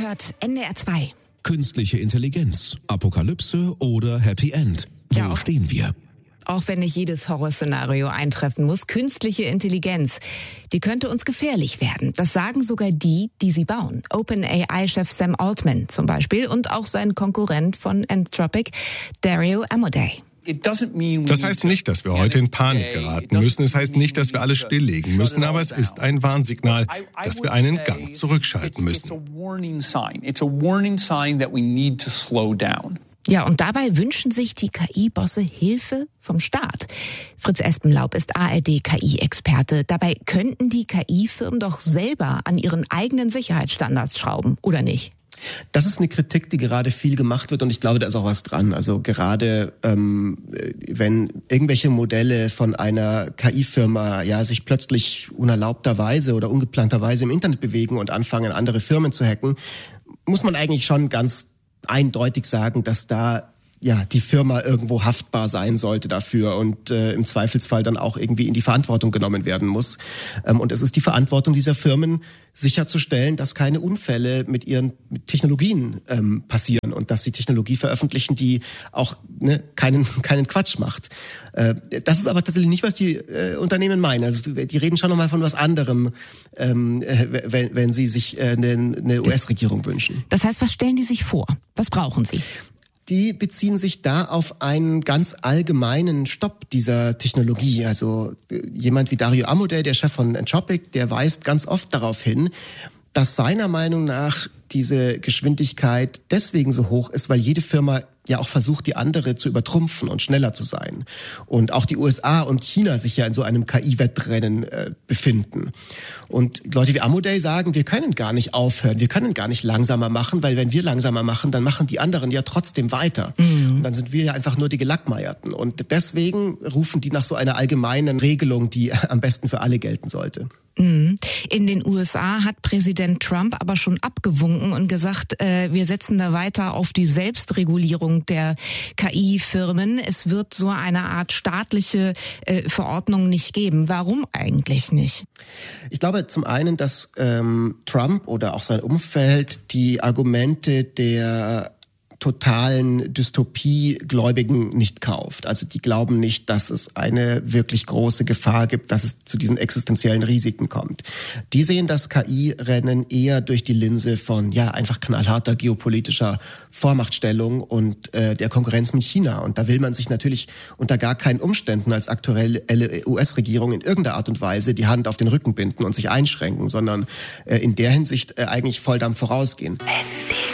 hört NDR 2. Künstliche Intelligenz, Apokalypse oder Happy End? Wo stehen wir? Auch wenn nicht jedes Horrorszenario eintreffen muss, künstliche Intelligenz, die könnte uns gefährlich werden. Das sagen sogar die sie bauen. OpenAI-Chef Sam Altman zum Beispiel und auch sein Konkurrent von Anthropic, Dario Amodei. Das heißt nicht, dass wir heute in Panik geraten müssen. Es heißt nicht, dass wir alles stilllegen müssen, aber es ist ein Warnsignal, dass wir einen Gang zurückschalten müssen. Ja, und dabei wünschen sich die KI-Bosse Hilfe vom Staat. Fritz Espenlaub ist ARD-KI-Experte. Dabei könnten die KI-Firmen doch selber an ihren eigenen Sicherheitsstandards schrauben, oder nicht? Das ist eine Kritik, die gerade viel gemacht wird und ich glaube, da ist auch was dran. Also gerade wenn irgendwelche Modelle von einer KI-Firma sich plötzlich unerlaubterweise oder ungeplanterweise im Internet bewegen und anfangen, andere Firmen zu hacken, muss man eigentlich schon ganz eindeutig sagen, dass da die Firma irgendwo haftbar sein sollte dafür und im Zweifelsfall dann auch irgendwie in die Verantwortung genommen werden muss. Und es ist die Verantwortung dieser Firmen, sicherzustellen, dass keine Unfälle mit ihren Technologien passieren und dass sie Technologie veröffentlichen, die auch keinen Quatsch macht. Das ist aber tatsächlich nicht, was die Unternehmen meinen. Also die reden schon nochmal von was anderem, wenn sie sich eine US-Regierung wünschen. Das heißt, was stellen die sich vor? Was brauchen sie? Die beziehen sich da auf einen ganz allgemeinen Stopp dieser Technologie. Also jemand wie Dario Amodei, der Chef von Anthropic, der weist ganz oft darauf hin, dass seiner Meinung nach diese Geschwindigkeit deswegen so hoch ist, weil jede Firma ja auch versucht, die andere zu übertrumpfen und schneller zu sein. Und auch die USA und China sich ja in so einem KI-Wettrennen befinden. Und Leute wie Amodei sagen, wir können gar nicht aufhören, wir können gar nicht langsamer machen, weil wenn wir langsamer machen, dann machen die anderen ja trotzdem weiter. Und dann sind wir ja einfach nur die Gelackmeierten. Und deswegen rufen die nach so einer allgemeinen Regelung, die am besten für alle gelten sollte. In den USA hat Präsident Trump aber schon abgewunken und gesagt, wir setzen da weiter auf die Selbstregulierung der KI-Firmen. Es wird so eine Art staatliche Verordnung nicht geben. Warum eigentlich nicht? Ich glaube zum einen, dass Trump oder auch sein Umfeld die Argumente der totalen Dystopiegläubigen nicht kauft. Also die glauben nicht, dass es eine wirklich große Gefahr gibt, dass es zu diesen existenziellen Risiken kommt. Die sehen das KI-Rennen eher durch die Linse von einfach knallharter geopolitischer Vormachtstellung und der Konkurrenz mit China. Und da will man sich natürlich unter gar keinen Umständen als aktuelle US-Regierung in irgendeiner Art und Weise die Hand auf den Rücken binden und sich einschränken, sondern in der Hinsicht eigentlich Volldampf vorausgehen. NDR